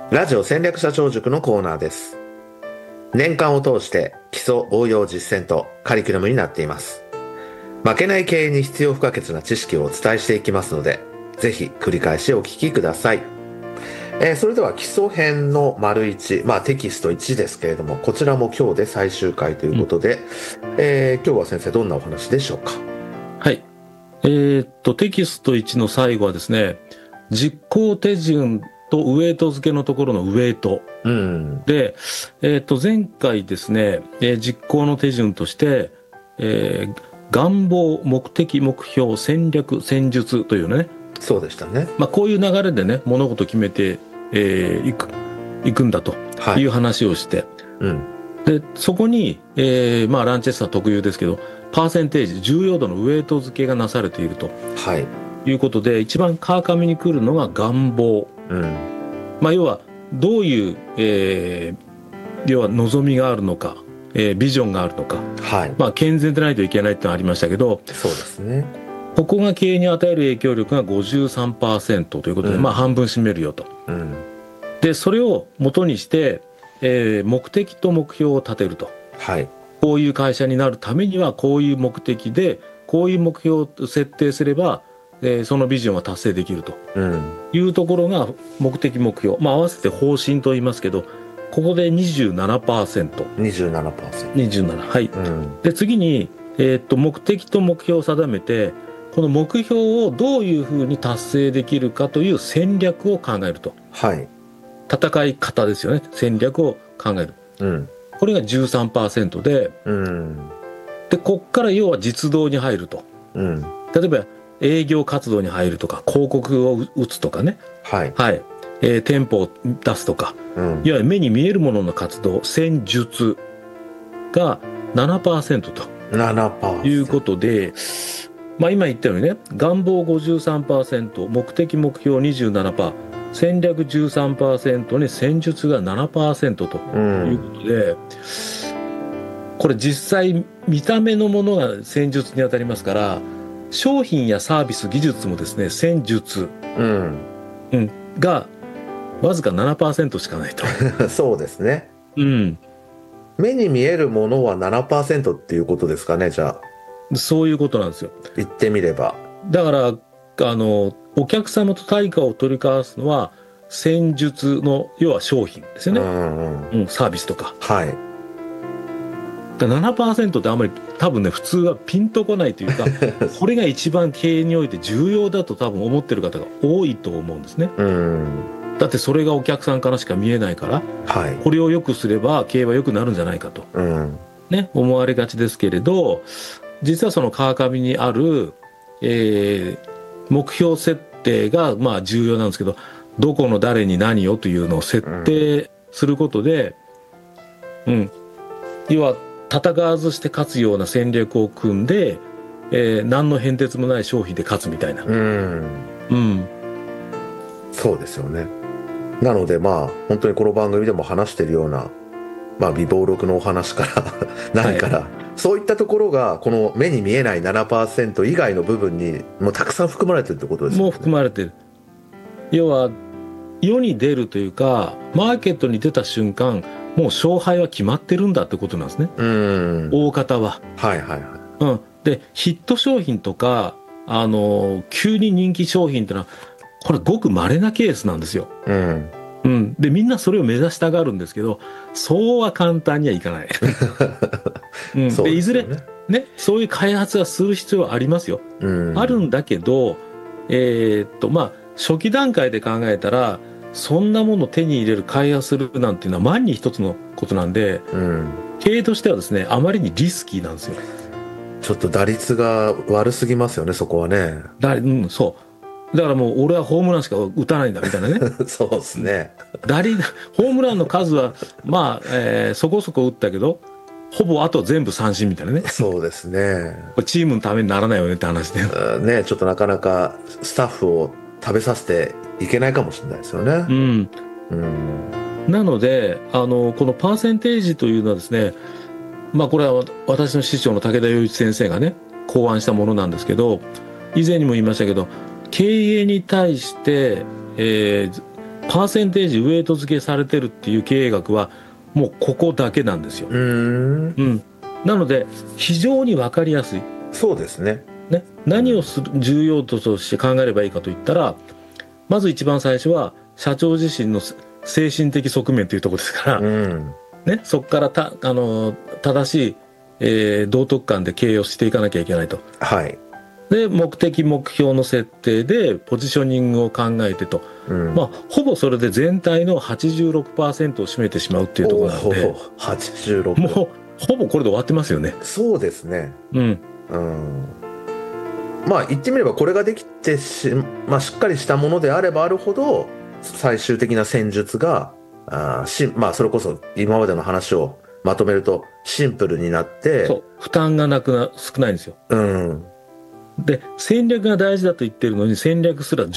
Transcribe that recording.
ラジオ戦略社長塾のコーナーです。年間を通して基礎応用実践とカリキュラムになっています。負けない経営に必要不可欠な知識をお伝えしていきますので、ぜひ繰り返しお聞きください。それでは基礎編の丸1、テキスト1ですけれども、こちらも今日で最終回ということで、今日は先生どんなお話でしょうか。 はい。テキスト1の最後はですね、実行手順とウェイト付けのところのウェイト。で、前回ですね、実行の手順として、願望、目的、目標、戦略、戦術というね。 そうでしたね。 こういう流れでね、物事を決めていくんだという話をして、でそこに、ランチェスター特有ですけど、パーセンテージ、重要度のウェイト付けがなされているということで、一番川上に来るのが願望。要はどういう、要は望みがあるのか、ビジョンがあるのか、健全でないといけないってのがありましたけど、 そうですね。 ここが経営に与える影響力が 53% ということで、半分占めるよと。でそれを元にして、目的と目標を立てると。こういう会社になるためにはこういう目的でこういう目標を設定すれば、そのビジョンは達成できるというところが目的目標、合わせて方針と言いますけど、ここで 27%。27%。はい。で次に、目的と目標を定めて、この目標をどういうふうに達成できるかという戦略を考えると。戦い方ですよね。戦略を考える。これが 13% で、でこっから要は実動に入ると。例えば営業活動に入るとか、広告を打つとかね。店舗を出すとか、いわゆる目に見えるものの活動、戦術が 7% ということで、今言ったようにね、願望 53%、目的目標 27%、戦略 13% に戦術が 7% ということで、これ実際見た目のものが戦術に当たりますから、商品やサービス技術もですね、戦術、がわずか 7% しかないと。 そうですね。目に見えるものは 7% っていうことですかね。じゃあそういうことなんですよ。 言ってみれば。だからお客様と対価を取り交わすのは戦術の、要は商品ですよね。サービスとか。7% ってあんまり多分ね、普通はピンとこないというかこれが一番経営において重要だと多分思ってる方が多いと思うんですね。だってそれがお客さんからしか見えないから、これを良くすれば経営は良くなるんじゃないかと、思われがちですけれど、実はその川上にある、目標設定が重要なんですけど、どこの誰に何をというのを設定することで、要は戦わずして勝つような戦略を組んで、何の変哲もない商品で勝つみたいな。 そうですよね。なので本当にこの番組でも話しているような、微暴録のお話から何から、そういったところがこの目に見えない 7% 以外の部分にもうたくさん含まれてるってことですね。 もう含まれてる。要は世に出るというか、マーケットに出た瞬間、もう勝敗は決まってるんだってことなんですね。大方は。でヒット商品とか急に人気商品ってのはこれごく稀なケースなんですよ。でみんなそれを目指したがるんですけど、そうは簡単にはいかない。でいずれね、そういう開発はする必要はありますよ。あるんだけど、初期段階で考えたらそんなものを手に入れる、開発するなんていうのは万に一つのことなんで、経営としてはですね、あまりにリスキーなんですよ。 ちょっと打率が悪すぎますよね、そこはね。 そうだからもう俺はホームランしか打たないんだみたいなね。 そうですね。 ホームランの数はそこそこ打ったけど、ほぼあと全部三振みたいなね。 そうですね。 これチームのためにならないよねって話で。 ちょっとなかなかスタッフを食べさせていけないかもしれないですよね。 なのでこのパーセンテージというのはですね、これは私の師匠の武田洋一先生がね考案したものなんですけど、以前にも言いましたけど、経営に対して、 パーセンテージウェイト付けされてるっていう経営学はもうここだけなんですよ。なので非常に分かりやすい。 そうですね。 何を重要として考えればいいかといったら、まず一番最初は社長自身の精神的側面というところですから、そこから正しい、道徳観で経営をしていかなきゃいけないと。で目的目標の設定でポジショニングを考えてと、ほぼそれで全体の 86% を占めてしまうっていうところなので、 86、 もうほぼこれで終わってますよね。 そうですね。まあ言ってみればこれができてしっかりしたものであればあるほど最終的な戦術がそれこそ今までの話をまとめるとシンプルになって、 そう負担が少ないんですよ。で戦略が大事だと言ってるのに戦略すら